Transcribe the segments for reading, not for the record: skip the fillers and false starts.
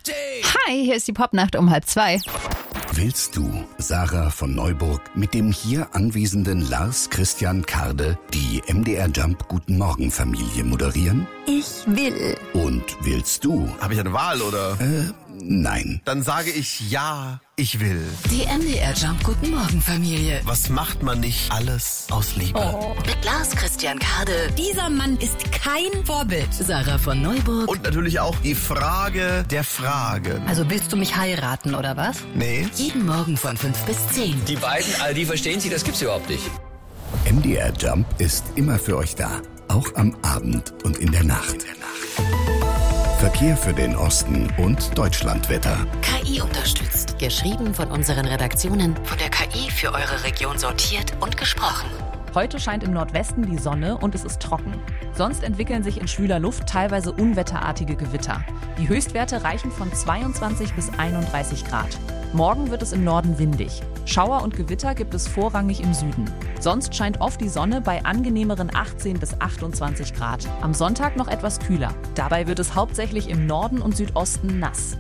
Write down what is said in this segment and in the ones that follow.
Hi, hier ist die Popnacht um 1:30. Willst du, Sarah von Neuburg, mit dem hier anwesenden Lars Christian Karde die MDR Jump Guten Morgen Familie moderieren? Ich will. Und willst du? Habe ich eine Wahl, oder? Nein. Dann sage ich ja, ich will. Die MDR Jump Guten Morgen Familie. Was macht man nicht alles aus Liebe? Mit Lars Christian Karde, Dieser Mann ist kein Vorbild. Sarah von Neuburg. Und natürlich auch die Frage der Fragen. Also willst du mich heiraten, oder was? Nee. Jeden Morgen von 5 bis 10. Die beiden, die verstehen Sie, das gibt's überhaupt nicht. MDR Jump ist immer für euch da. Auch am Abend und in der Nacht. Verkehr für den Osten und Deutschlandwetter. KI unterstützt. Geschrieben von unseren Redaktionen. Von der KI für eure Region sortiert und gesprochen. Heute scheint im Nordwesten die Sonne und es ist trocken. Sonst entwickeln sich in schwüler Luft teilweise unwetterartige Gewitter. Die Höchstwerte reichen von 22 bis 31 Grad. Morgen wird es im Norden windig. Schauer und Gewitter gibt es vorrangig im Süden. Sonst scheint oft die Sonne bei angenehmeren 18 bis 28 Grad. Am Sonntag noch etwas kühler. Dabei wird es hauptsächlich im Norden und Südosten nass.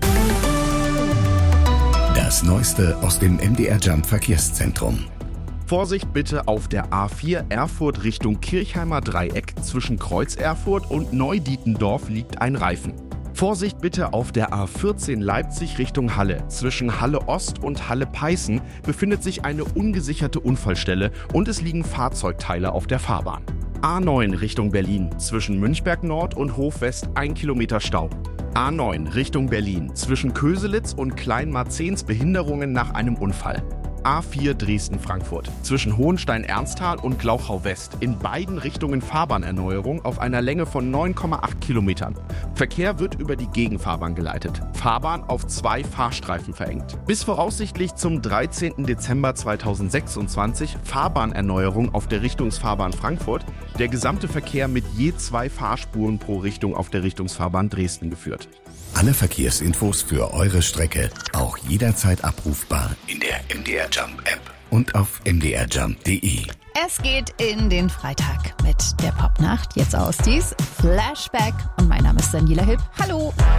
Das Neueste aus dem MDR Jump Verkehrszentrum. Vorsicht bitte auf der A4 Erfurt Richtung Kirchheimer Dreieck. Zwischen Kreuz Erfurt und Neudietendorf liegt ein Reifen. Vorsicht bitte auf der A14 Leipzig Richtung Halle. Zwischen Halle Ost und Halle Peißen befindet sich eine ungesicherte Unfallstelle und es liegen Fahrzeugteile auf der Fahrbahn. A9 Richtung Berlin. Zwischen Münchberg Nord und Hof West 1 Kilometer Stau. A9 Richtung Berlin. Zwischen Köselitz und Kleinmarzens Behinderungen nach einem Unfall. A4 Dresden-Frankfurt. Zwischen Hohenstein-Ernsthal und Glauchau-West. In beiden Richtungen Fahrbahnerneuerung auf einer Länge von 9,8 Kilometern. Verkehr wird über die Gegenfahrbahn geleitet. Fahrbahn auf 2 Fahrstreifen verengt. Bis voraussichtlich zum 13. Dezember 2026 Fahrbahnerneuerung auf der Richtungsfahrbahn Frankfurt. Der gesamte Verkehr mit je 2 Fahrspuren pro Richtung auf der Richtungsfahrbahn Dresden geführt. Alle Verkehrsinfos für eure Strecke auch jederzeit abrufbar in der MDR Jump App und auf mdrjump.de. Es geht in den Freitag mit der Popnacht. Jetzt aus dies Flashback. Und mein Name ist Daniela Hipp. Hallo.